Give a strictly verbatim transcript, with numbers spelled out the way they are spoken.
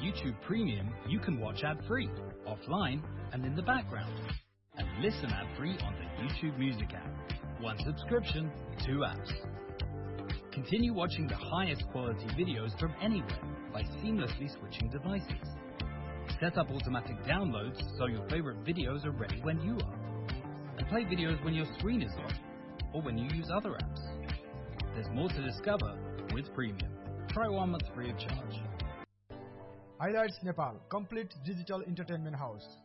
YouTube Premium, you can watch ad-free, offline, and in the background. And listen ad-free on the YouTube Music app. One subscription, two apps. Continue watching the highest quality videos from anywhere by seamlessly switching devices. Set up automatic downloads so your favorite videos are ready when you are. And play videos when your screen is off or when you use other apps. There's more to discover with Premium. Try one month free of charge. Highlights Nepal, complete digital entertainment house.